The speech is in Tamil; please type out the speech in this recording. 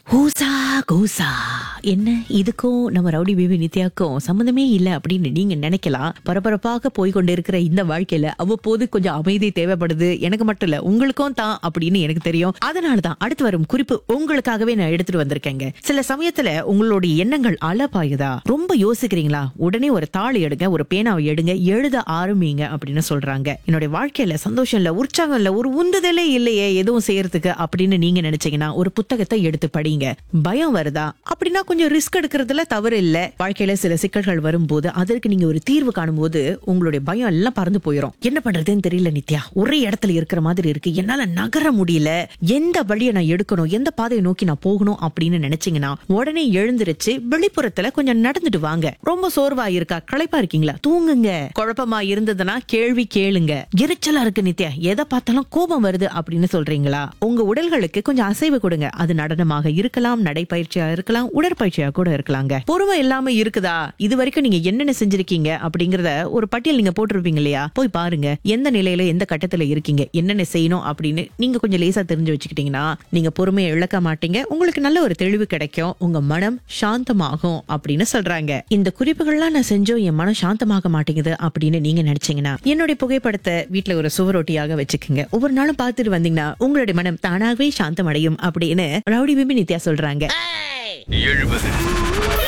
ஹூசா கூசா. என்ன இதுக்கும் நம்ம ரவுடி பேபி நித்யாக்கும் சம்மந்தமே இல்ல அப்படின்னு நீங்க நினைக்கலாம். பரபரப்பாக போய்கொண்டிருக்கிற இந்த வாழ்க்கையில அவ்வப்போது கொஞ்சம் அமைதி தேவைப்படுது. எனக்கு மட்டும் இல்ல, உங்களுக்கும் தான் அப்படின்னு எனக்கு தெரியும். அதனாலதான் அடுத்து வரும் குறிப்பு உங்களுக்காகவே நான் எடுத்துட்டு வந்திருக்கேங்க. சில சமயத்துல உங்களுடைய எண்ணங்கள் அலப்பாயுதா, ரொம்ப யோசிக்கிறீங்களா, உடனே ஒரு தாள் எடுங்க, ஒரு பேனாவை எடுங்க, எழுத ஆரம்பிங்க அப்படின்னு சொல்றாங்க. என்னுடைய வாழ்க்கையில சந்தோஷம் இல்ல, உற்சாகம் இல்ல, ஒரு உந்துதலே இல்லையே எதுவும் செய்யறதுக்கு அப்படின்னு நீங்க நினைச்சீங்கன்னா ஒரு புத்தகத்தை எடுத்து படிங்க. பயம் வருதா அப்படின்னா கொஞ்சம் ரிஸ்க் எடுக்கிறதுல தவறு இல்ல. வாழ்க்கையில சில சிக்கல்கள் வரும்போது அதற்கு நீங்க ஒரு தீர்வு காணும் போது உங்களுடைய பயம் எல்லாம் பறந்து போயிடும். என்ன பண்றதுன்னு தெரியல நித்யா, ஒரே இடத்துல இருக்கிற மாதிரி இருக்கு, என்னால நகர முடியல, எந்த வழியை நான் எடுக்கணும், எந்த பாதையை நோக்கி நான் போகணும் அப்படின்னு நினைச்சீங்கன்னா உடனே எழுந்திருச்சு வெளிப்புறத்துல கொஞ்சம் நடந்துட்டு வாங்க. ரொம்ப சோர்வா இருக்கா, களைப்பா இருக்கீங்களா, தூங்குங்க. குழப்பமா இருந்ததுன்னா கேள்வி கேளுங்க. எரிச்சலா இருக்கு நித்யா, எதை பார்த்தாலும் கோபம் வருது அப்படின்னு சொல்றீங்களா, உங்க உடல்களுக்கு கொஞ்சம் அசைவு கொடுங்க. அது நடனமாக இருக்கலாம், நடைப்பயிற்சியா இருக்கலாம், உடற்பயிற்சியா கூட இருக்கலாங்க. பொறுமை இல்லாம இருக்குதா, இது வரைக்கும் நீங்க என்னென்ன செஞ்சிருக்கீங்க அப்படிங்கறத ஒரு பட்டியல் நீங்க போட்டிருப்பீங்க இல்லையா, போய் பாருங்க. எந்த நிலையில எந்த கட்டத்துல இருக்கீங்க, என்னென்ன செய்யணும் அப்படின்னு நீங்க கொஞ்சம் லேசா தெரிஞ்சு வச்சுக்கிட்டீங்கன்னா நீங்க பொறுமையை இழக்க மாட்டீங்க. உங்களுக்கு நல்ல ஒரு தெளிவு கிடைக்கும், உங்க மனம் சாந்தமாகும் அப்படின்னு சொல்றாங்க. இந்த குறிப்புகள்லாம் நான் செஞ்சோம், என் மனம் சாந்தமாக மாட்டேங்குது அப்படின்னு நீங்க நினைச்சீங்கன்னா என்னுடைய புகைப்படத்தை வீட்டுல ஒரு சுவரொட்டியாக வச்சுக்கோங்க. ஒவ்வொரு நாளும் பார்த்துட்டு வந்தீங்கன்னா உங்களுடைய மனம் தானாகவே சாந்தம் அடையும் அப்படின்னு ரவுடி பேபி நித்யா சொல்றாங்க. 70